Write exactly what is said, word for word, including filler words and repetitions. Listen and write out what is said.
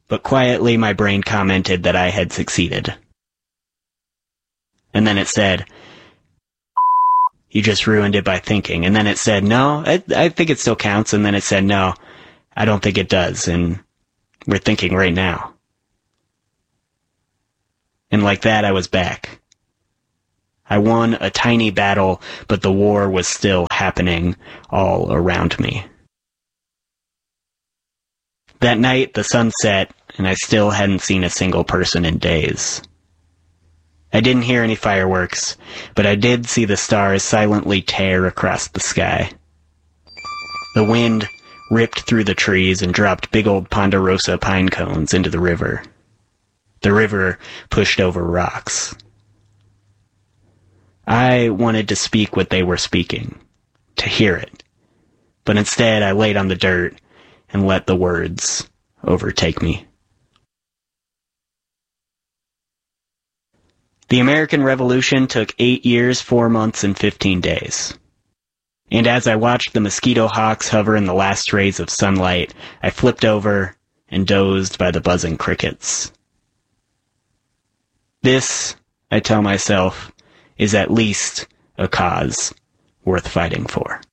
but quietly my brain commented that I had succeeded. And then it said, you just ruined it by thinking. And then it said, no, I, I think it still counts. And then it said, no, I don't think it does. And we're thinking right now. And like that, I was back. I won a tiny battle, but the war was still happening all around me. That night, the sun set, and I still hadn't seen a single person in days. I didn't hear any fireworks, but I did see the stars silently tear across the sky. The wind ripped through the trees and dropped big old ponderosa pine cones into the river. The river pushed over rocks. I wanted to speak what they were speaking, to hear it, but instead I laid on the dirt and let the words overtake me. The American Revolution took eight years, four months, and fifteen days. And as I watched the mosquito hawks hover in the last rays of sunlight, I flipped over and dozed by the buzzing crickets. This, I tell myself, is at least a cause worth fighting for.